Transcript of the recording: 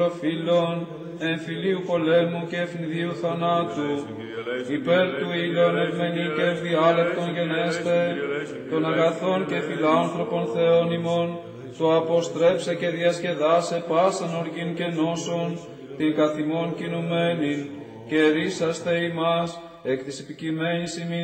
Φίλων, εμφυλίου πολέμου και ευνηδίου θανάτου, υπέρ του ήλιον ευμενή και ευδιάλεκτον γενέστε, των αγαθών και φιλάνθρωπων Θεών ημών, το αποστρέψε και διασκεδάσε πάσαν οργήν και νόσον, την καθημών κινουμένην, και ρίσαστε ημάς εκ της επικειμένης ημίν